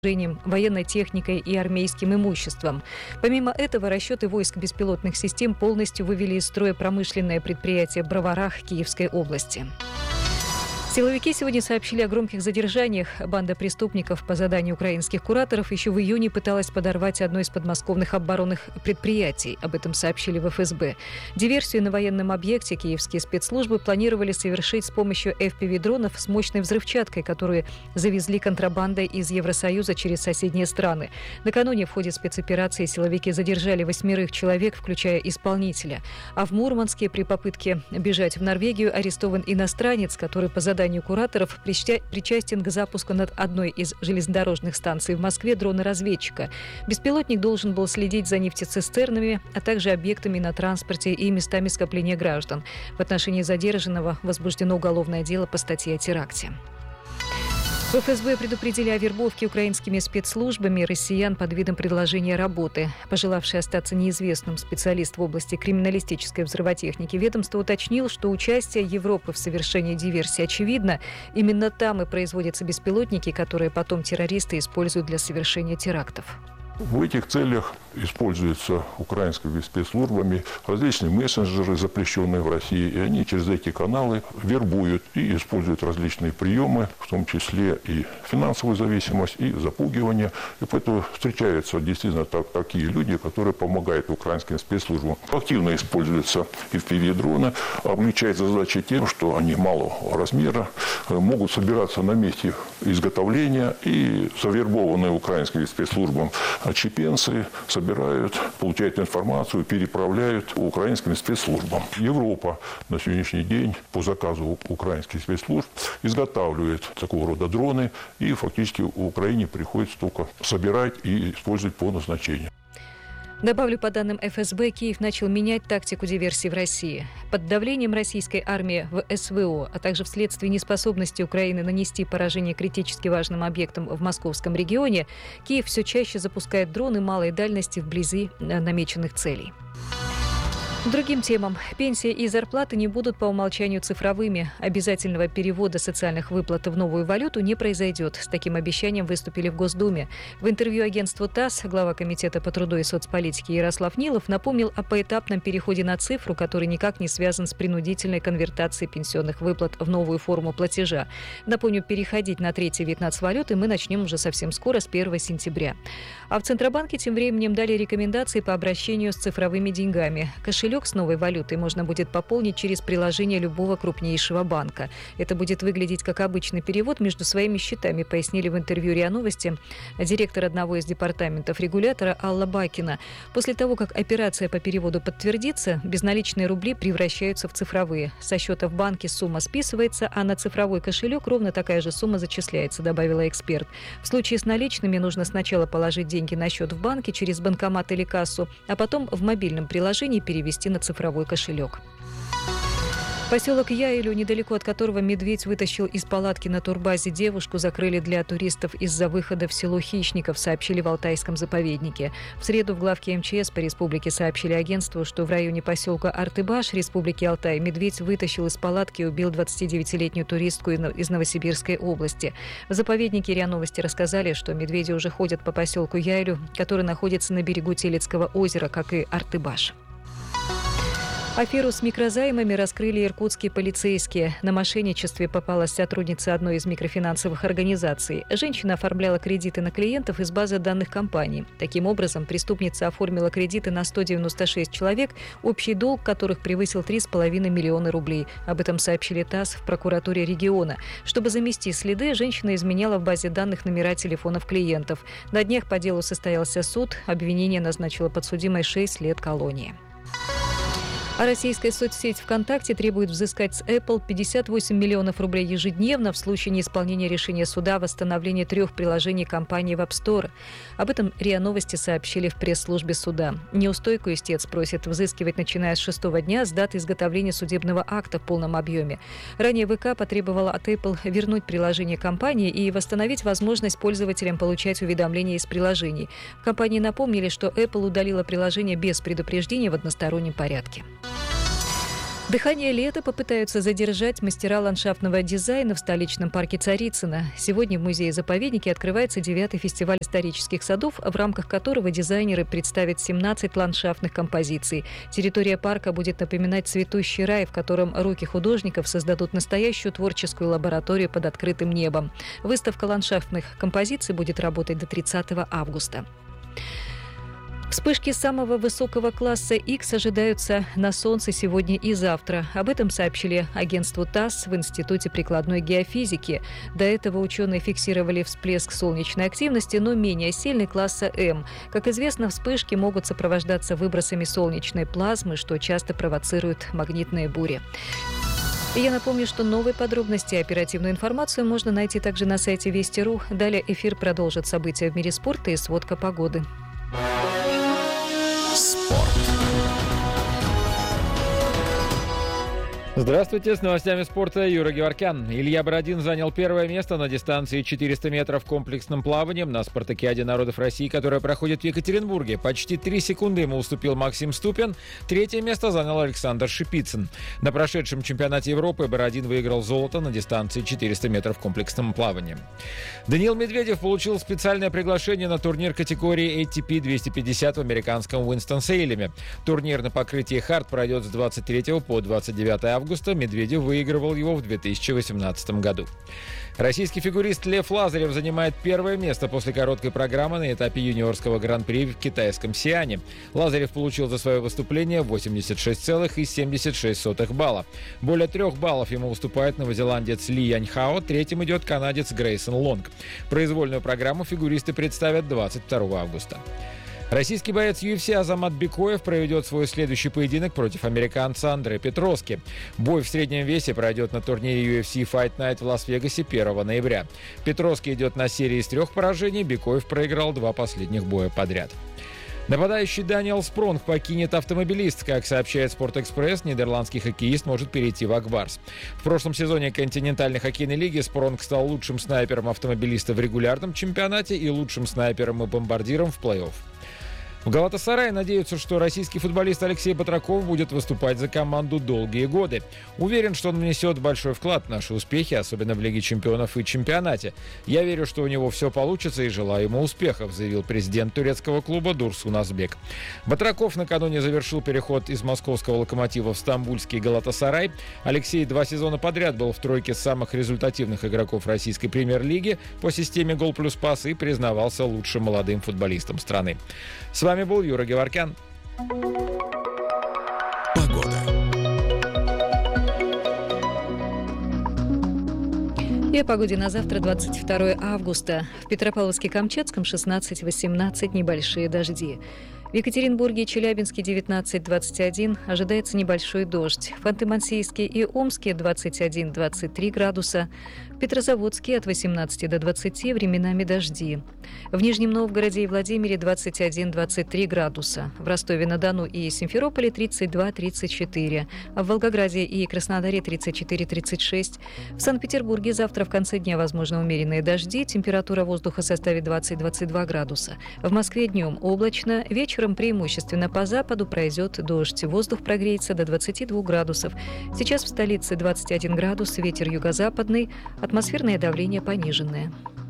военной техникой и армейским имуществом. Помимо этого, расчеты войск беспилотных систем полностью вывели из строя промышленное предприятие «Броварах» Киевской области. Силовики сегодня сообщили о громких задержаниях. Банда преступников по заданию украинских кураторов еще в июне пыталась подорвать одно из подмосковных оборонных предприятий. Об этом сообщили в ФСБ. Диверсию на военном объекте киевские спецслужбы планировали совершить с помощью FPV-дронов с мощной взрывчаткой, которые завезли контрабандой из Евросоюза через соседние страны. Накануне в ходе спецоперации силовики задержали 8 человек, включая исполнителя. А в Мурманске при попытке бежать в Норвегию арестован иностранец, который по заданию кураторов причастен к запуску над одной из железнодорожных станций в Москве дрона-разведчика. Беспилотник должен был следить за нефтецистернами, а также объектами на транспорте и местами скопления граждан. В отношении задержанного возбуждено уголовное дело по статье о теракте. В ФСБ предупредили о вербовке украинскими спецслужбами россиян под видом предложения работы. Пожелавший остаться неизвестным специалист в области криминалистической взрывотехники ведомство уточнил, что участие Европы в совершении диверсии очевидно. Именно там и производятся беспилотники, которые потом террористы используют для совершения терактов. В этих целях используются украинскими спецслужбами различные мессенджеры, запрещенные в России, и они через эти каналы вербуют и используют различные приемы, в том числе и финансовую зависимость, и запугивание. И поэтому встречаются действительно такие люди, которые помогают украинским спецслужбам. Активно используются FPV-дроны, облегчается задача тем, что они малого размера, могут собираться на месте изготовления, и завербованные украинскими спецслужбами чеченцы собирают, получают информацию, переправляют украинским спецслужбам. Европа на сегодняшний день по заказу украинских спецслужб изготавливает такого рода дроны, и фактически в Украине приходится только собирать и использовать по назначению. Добавлю, по данным ФСБ, Киев начал менять тактику диверсии в России. Под давлением российской армии в СВО, а также вследствие неспособности Украины нанести поражение критически важным объектам в московском регионе, Киев все чаще запускает дроны малой дальности вблизи намеченных целей. Другим темам. Пенсии и зарплаты не будут по умолчанию цифровыми. Обязательного перевода социальных выплат в новую валюту не произойдет. С таким обещанием выступили в Госдуме. В интервью агентству ТАСС глава Комитета по труду и соцполитике Ярослав Нилов напомнил о поэтапном переходе на цифру, который никак не связан с принудительной конвертацией пенсионных выплат в новую форму платежа. Напомню, переходить на третий вид нацвалюты мы начнем уже совсем скоро, с 1 сентября. А в Центробанке тем временем дали рекомендации по обращению с цифровыми деньгами. Кошелек с новой валютой можно будет пополнить через приложение любого крупнейшего банка. Это будет выглядеть как обычный перевод между своими счетами, пояснили в интервью РИА Новости директор одного из департаментов регулятора Алла Бакина. После того, как операция по переводу подтвердится, безналичные рубли превращаются в цифровые. Со счета в банке сумма списывается, а на цифровой кошелек ровно такая же сумма зачисляется, добавила эксперт. В случае с наличными нужно сначала положить деньги на счет в банке через банкомат или кассу, а потом в мобильном приложении перевести на цифровой кошелек. Поселок Яйлю, недалеко от которого медведь вытащил из палатки на турбазе девушку, закрыли для туристов из-за выхода в село Хищников, сообщили в Алтайском заповеднике. В среду в главке МЧС по республике сообщили агентству, что в районе поселка Артыбаш Республики Алтай медведь вытащил из палатки и убил 29-летнюю туристку из Новосибирской области. В заповеднике РИА Новости рассказали, что медведи уже ходят по поселку Яйлю, который находится на берегу Телецкого озера, как и Артыбаш. Аферу с микрозаймами раскрыли иркутские полицейские. На мошенничестве попалась сотрудница одной из микрофинансовых организаций. Женщина оформляла кредиты на клиентов из базы данных компаний. Таким образом, преступница оформила кредиты на 196 человек, общий долг которых превысил 3,5 миллиона рублей. Об этом сообщили ТАСС в прокуратуре региона. Чтобы замести следы, женщина изменяла в базе данных номера телефонов клиентов. На днях по делу состоялся суд. Обвинение назначило подсудимой 6 лет колонии. А российская соцсеть ВКонтакте требует взыскать с Apple 58 миллионов рублей ежедневно в случае неисполнения решения суда о восстановлении 3 приложений компании в App Store. Об этом РИА Новости сообщили в пресс-службе суда. Неустойку истец просит взыскивать, начиная с 6-го дня с даты изготовления судебного акта в полном объеме. Ранее ВК потребовала от Apple вернуть приложение компании и восстановить возможность пользователям получать уведомления из приложений. В компании напомнили, что Apple удалила приложение без предупреждения в одностороннем порядке. Дыхание лета попытаются задержать мастера ландшафтного дизайна в столичном парке Царицыно. Сегодня в музее-заповеднике открывается 9-й фестиваль исторических садов, в рамках которого дизайнеры представят 17 ландшафтных композиций. Территория парка будет напоминать цветущий рай, в котором руки художников создадут настоящую творческую лабораторию под открытым небом. Выставка ландшафтных композиций будет работать до 30 августа. Вспышки самого высокого класса X ожидаются на Солнце сегодня и завтра. Об этом сообщили агентству ТАСС в Институте прикладной геофизики. До этого ученые фиксировали всплеск солнечной активности, но менее сильный, класса М. Как известно, вспышки могут сопровождаться выбросами солнечной плазмы, что часто провоцирует магнитные бури. И я напомню, что новые подробности и оперативную информацию можно найти также на сайте Вести.ру. Далее эфир продолжит события в мире спорта и сводка погоды. Спорт. Здравствуйте, с новостями спорта Юра Геворкян. Илья Бородин занял первое место на дистанции 400 метров комплексным плаванием на Спартакиаде народов России, которая проходит в Екатеринбурге. Почти 3 секунды ему уступил Максим Ступин. Третье место занял Александр Шипицын. На прошедшем чемпионате Европы Бородин выиграл золото на дистанции 400 метров комплексным плаванием. Даниил Медведев получил специальное приглашение на турнир категории ATP 250 в американском Уинстон-Сейлеме. Турнир на покрытии хард пройдет с 23 по 29 августа. Медведев выигрывал его в 2018 году. Российский фигурист Лев Лазарев занимает первое место после короткой программы на этапе юниорского гран-при в китайском Сиане. Лазарев получил за свое выступление 86,76 балла. Более 3 баллов ему уступает новозеландец Ли Яньхао, третьим идет канадец Грейсон Лонг. Произвольную программу фигуристы представят 22 августа. Российский боец UFC Азамат Бикоев проведет свой следующий поединок против американца Андре Петроски. Бой в среднем весе пройдет на турнире UFC Fight Night в Лас-Вегасе 1 ноября. Петроски идет на серии из 3 поражений, Бикоев проиграл 2 последних боя подряд. Нападающий Даниэл Спронг покинет Автомобилист. Как сообщает «Спортэкспресс», нидерландский хоккеист может перейти в Акбарс. В прошлом сезоне континентальной хоккейной лиги Спронг стал лучшим снайпером Автомобилиста в регулярном чемпионате и лучшим снайпером и бомбардиром в плей-офф. В «Галатасарае» надеются, что российский футболист Алексей Батраков будет выступать за команду долгие годы. Уверен, что он внесет большой вклад в наши успехи, особенно в Лиге чемпионов и чемпионате. Я верю, что у него все получится и желаю ему успехов, заявил президент турецкого клуба Дурсун Азбек. Батраков накануне завершил переход из московского «Локомотива» в стамбульский «Галатасарай». Алексей 2 сезона подряд был в тройке самых результативных игроков российской премьер-лиги по системе «Гол плюс пас» и признавался лучшим молодым футболистом страны. С вами был Юра Геворкян. Погода. И о погоде на завтра, 22 августа. В Петропавловске-Камчатском 16-18 небольшие дожди. В Екатеринбурге и Челябинске 19-21 ожидается небольшой дождь. В Ханты-Мансийске и Омске 21-23 градуса. В Петрозаводске от 18 до 20 временами дожди. В Нижнем Новгороде и Владимире 21-23 градуса. В Ростове-на-Дону и Симферополе 32-34. А в Волгограде и Краснодаре 34-36. В Санкт-Петербурге завтра в конце дня возможны умеренные дожди. Температура воздуха составит 20-22 градуса. В Москве днем облачно. Вечером преимущественно по западу пройдет дождь. Воздух прогреется до 22 градусов. Сейчас в столице 21 градус, ветер юго-западный, атмосферное давление пониженное.